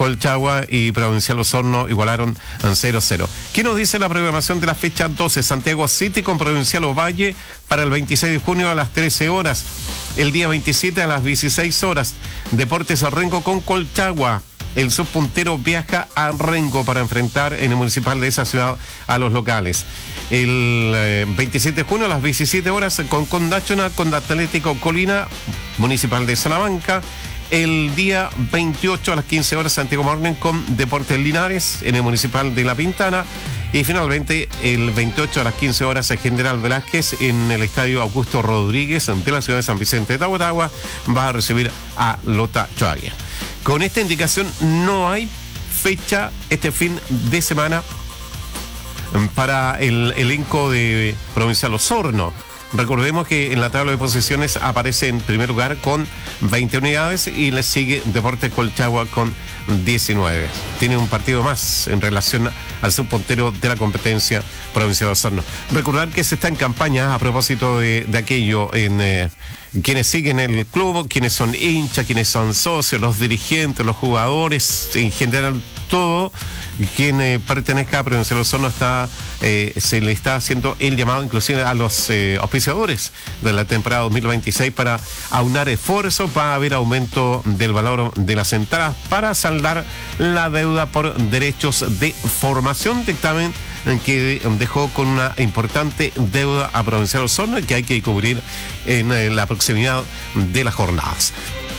Colchagua y Provincial Osorno igualaron en 0-0. ¿Qué nos dice la programación de la fecha 12? Santiago City con Provincial Ovalle para el 26 de junio a las 13 horas. El día 27 a las 16 horas. Deportes Rengo con Colchagua. El subpuntero viaja a Rengo para enfrentar en el municipal de esa ciudad a los locales. El 27 de junio a las 17 horas con Condachona, con Atlético Colina, municipal de Salamanca. El día 28 a las 15 horas Santiago Morning con Deportes Linares en el municipal de La Pintana. Y finalmente el 28 a las 15 horas el General Velázquez en el estadio Augusto Rodríguez de la ciudad de San Vicente de Tagutagua va a recibir a Lota Chuaguia. Con esta indicación no hay fecha este fin de semana para el elenco de Provincial Osorno. Recordemos que en la tabla de posiciones aparece en primer lugar con 20 unidades y le sigue Deportes Colchagua con 19. Tiene un partido más en relación al subpuntero de la competencia Provincial Osorno. Recordar que se está en campaña a propósito de aquello en quienes siguen el club, quienes son hinchas, quienes son socios, los dirigentes, los jugadores, en general todo quien pertenezca a Provincial Osorno se le está haciendo el llamado inclusive a los auspiciadores de la temporada 2026 para aunar esfuerzos. Va a haber aumento del valor de las entradas para saldar la deuda por derechos de formación, dictamen que dejó con una importante deuda a Provincial Osorno y que hay que cubrir en la proximidad de las jornadas.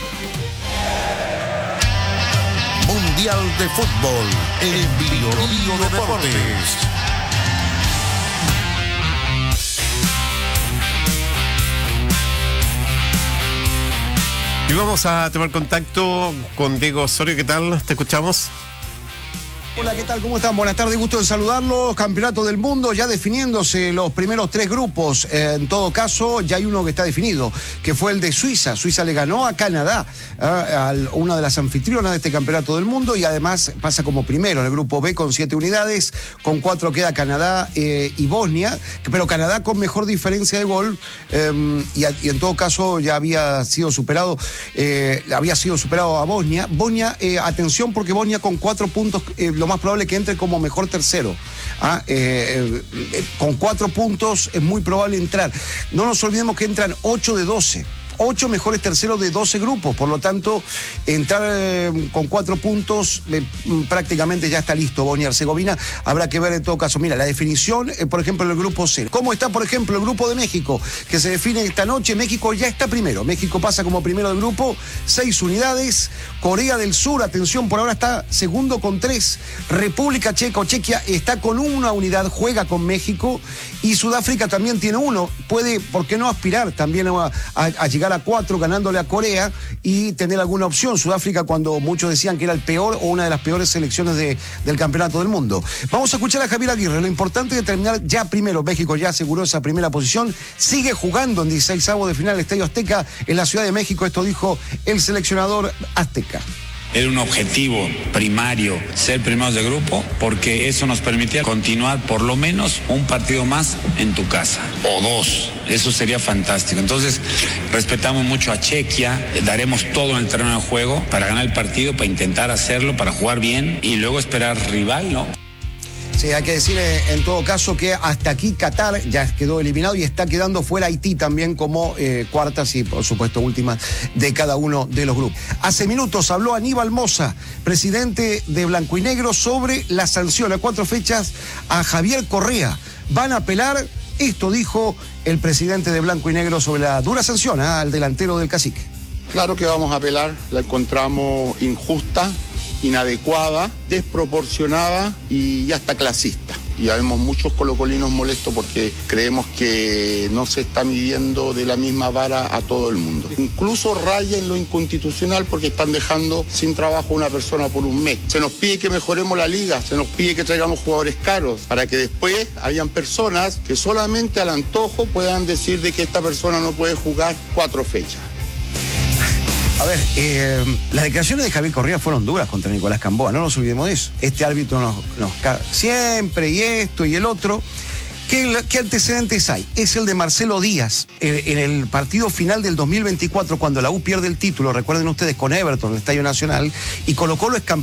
Mundial de Fútbol en Bio Deportes. Y vamos a tomar contacto con Diego Osorio. ¿Qué tal? ¿Te escuchamos? Hola, ¿qué tal? ¿Cómo están? Buenas tardes, gusto en saludarlos. Campeonato del Mundo, ya definiéndose los primeros 3 grupos. En todo caso, ya hay uno que está definido, que fue el de Suiza. Suiza le ganó a Canadá, una de las anfitrionas de este Campeonato del Mundo, y además pasa como primero en el grupo B con 7 unidades. Con 4 queda Canadá y Bosnia, pero Canadá con mejor diferencia de gol, y en todo caso ya había sido superado a Bosnia. Bosnia, atención, porque Bosnia con 4 puntos, lo más probable es que entre como mejor tercero. Con 4 puntos es muy probable entrar. No nos olvidemos que entran 8 de 12. 8 mejores terceros de 12 grupos, por lo tanto, entrar con 4 puntos prácticamente ya está listo Bosnia-Herzegovina. Habrá que ver en todo caso. Mira, la definición, por ejemplo, en el grupo C. ¿Cómo está, por ejemplo, el grupo de México, que se define esta noche? México ya está primero. México pasa como primero del grupo, 6 unidades. Corea del Sur, atención, por ahora está segundo con 3. República Checa o Chequia está con 1 unidad, juega con México. Y Sudáfrica también tiene 1. Puede, ¿por qué no aspirar también a llegar a 4 ganándole a Corea y tener alguna opción? Sudáfrica, cuando muchos decían que era el peor o una de las peores selecciones del Campeonato del Mundo. Vamos a escuchar a Javier Aguirre. Lo importante es terminar ya primero. México ya aseguró esa primera posición, sigue jugando en 16avos de final el Estadio Azteca en la Ciudad de México. Esto dijo el seleccionador azteca. Era un objetivo primario ser primeros de grupo, porque eso nos permitía continuar por lo menos un partido más en tu casa, o 2, eso sería fantástico. Entonces respetamos mucho a Chequia, daremos todo en el terreno de juego para ganar el partido, para intentar hacerlo, para jugar bien y luego esperar rival, ¿no? Sí, hay que decir en todo caso que hasta aquí Qatar ya quedó eliminado y está quedando fuera Haití también como cuartas y por supuesto últimas de cada uno de los grupos. Hace minutos habló Aníbal Mosa, presidente de Blanco y Negro, sobre la sanción a 4 fechas a Javier Correa. Van a apelar, esto dijo el presidente de Blanco y Negro sobre la dura sanción al delantero del Cacique. Claro que vamos a apelar, la encontramos injusta, inadecuada, desproporcionada y hasta clasista. Y vemos muchos colocolinos molestos porque creemos que no se está midiendo de la misma vara a todo el mundo. Incluso raya en lo inconstitucional porque están dejando sin trabajo a una persona por un mes. Se nos pide que mejoremos la liga, se nos pide que traigamos jugadores caros para que después hayan personas que solamente al antojo puedan decir de que esta persona no puede jugar 4 fechas. A ver, las declaraciones de Javier Correa fueron duras contra Nicolás Camboa, no nos olvidemos de eso. Este árbitro nos caga siempre, y esto y el otro. ¿Qué antecedentes hay? Es el de Marcelo Díaz, en el partido final del 2024, cuando la U pierde el título, recuerden ustedes, con Everton, en el Estadio Nacional, y Colo-Colo es campeón.